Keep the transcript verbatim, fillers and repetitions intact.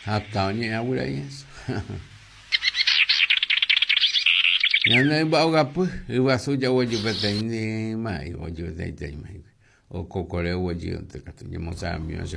Hataunya ya udah yes. Yang lain bawa apa? Iwa suja wajib bertanya mai wajib bertanya mai. O kokore wajib terkata nyamu sami